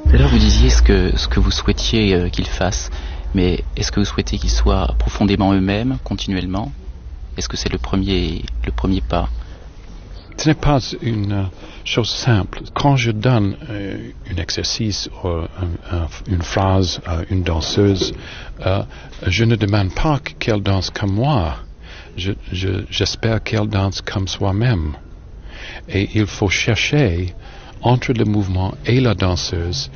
Alors vous disiez ce que vous souhaitiez qu'ils fassent, mais est-ce que vous souhaitez qu'ils soient profondément eux-mêmes, continuellement? Est-ce que c'est le premier pas? Ce n'est pas une chose simple. Quand je donne un exercice ou une phrase à une danseuse, je ne demande pas qu'elle danse comme moi. J'espère qu'elle danse comme soi-même. Et il faut chercher entre le mouvement et la danseuse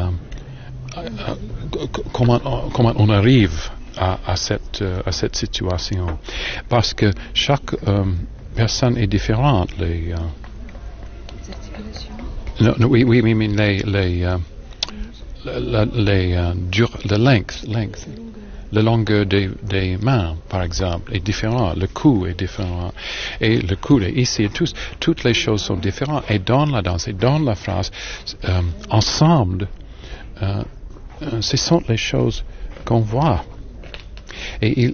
comment on arrive à cette situation. Parce que chaque personne est différente. Les articulations. Oui, mais le length. La longueur des mains, par exemple, est différente. Le cou est différent. Et le cou est ici. Toutes les choses sont différentes. Et dans la danse, et dans la phrase, ensemble, ce sont les choses qu'on voit. Et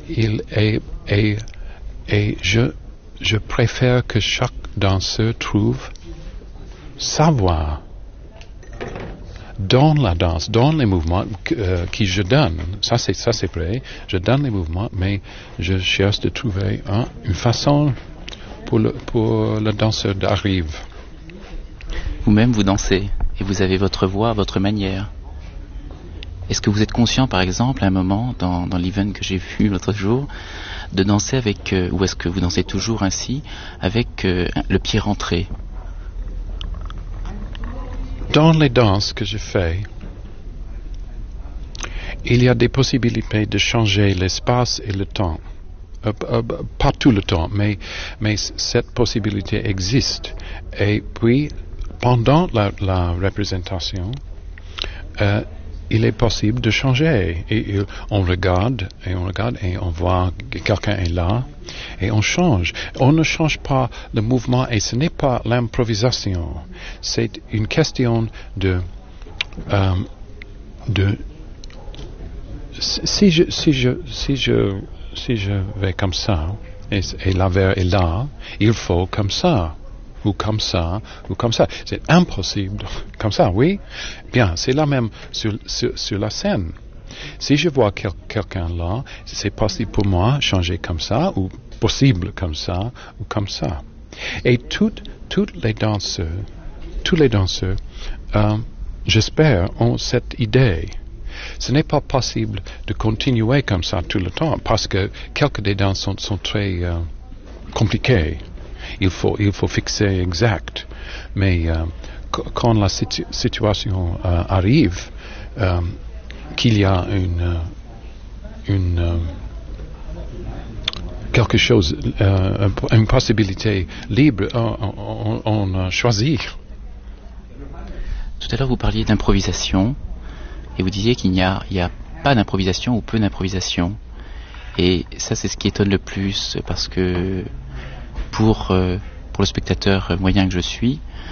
je préfère que chaque danseur trouve sa voix dans la danse, dans les mouvements que je donne. Ça c'est vrai. Je donne les mouvements, mais je cherche de trouver une façon pour le danseur d'arriver. Vous-même, vous dansez, et vous avez votre voix, votre manière. Est-ce que vous êtes conscient, par exemple, à un moment, dans l'event que j'ai vu l'autre jour, de danser avec, ou est-ce que vous dansez toujours ainsi, avec le pied rentré? Dans les danses que je fais, il y a des possibilités de changer l'espace et le temps. Pas tout le temps, mais cette possibilité existe. Et puis, pendant la représentation, il est possible de changer. Et on regarde et on voit que quelqu'un est là et on change. On ne change pas le mouvement et ce n'est pas l'improvisation. C'est une question de si je vais comme ça et la verre est là, il faut comme ça. Ou comme ça, ou comme ça. C'est impossible. Comme ça, oui. Bien, c'est la même sur la scène. Si je vois quelqu'un là, c'est possible pour moi changer comme ça, ou possible comme ça, ou comme ça. Et tous les danseurs, j'espère, ont cette idée. Ce n'est pas possible de continuer comme ça tout le temps, parce que quelques des danses sont très compliquées. Il faut fixer exact. Mais quand la situation arrive, qu'il y a quelque chose, une possibilité libre, on choisit. Tout à l'heure, vous parliez d'improvisation, et vous disiez qu'il n'y a pas d'improvisation ou peu d'improvisation. Et ça, c'est ce qui étonne le plus, parce que pour le spectateur moyen que je suis,